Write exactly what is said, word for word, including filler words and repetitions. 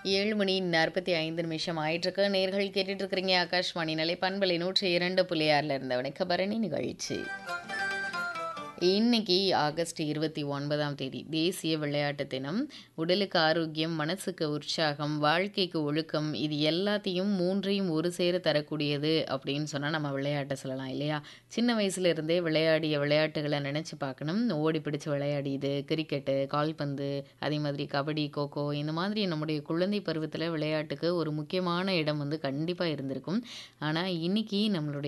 ஏழு மணி நாற்பத்தி ஐந்து நிமிஷம் ஆயிட்டிருக்கு. நேர்கள் கேட்டுட்டு இருக்கிறீங்க ஆகாஷ்வாணி நிலை பண்பலை நூற்றி இரண்டு புள்ளி ஆறில் இருந்த வணக்கபரணி நிகழ்ச்சி. இன்னைக்கு ஆகஸ்ட் இருபத்தி ஒன்பதாம் தேதி தேசிய விளையாட்டு தினம். உடலுக்கு ஆரோக்கியம், மனசுக்கு உற்சாகம், வாழ்க்கைக்கு ஒழுக்கம், இது எல்லாத்தையும் மூன்றையும் ஒரு சேர தரக்கூடியது அப்படின்னு சொன்னால் நம்ம விளையாட்டை சொல்லலாம் இல்லையா? சின்ன வயசுல இருந்தே விளையாடிய விளையாட்டுகளை நினச்சி பார்க்கணும். ஓடி பிடிச்சு விளையாடியது, கிரிக்கெட்டு, கால்பந்து, அதே மாதிரி கபடி, கோகோ, இந்த மாதிரி நம்முடைய குழந்தை பருவத்தில் விளையாட்டுக்கு ஒரு முக்கியமான இடம் வந்து கண்டிப்பாக இருந்திருக்கும். ஆனால் இன்னைக்கு நம்மளுடைய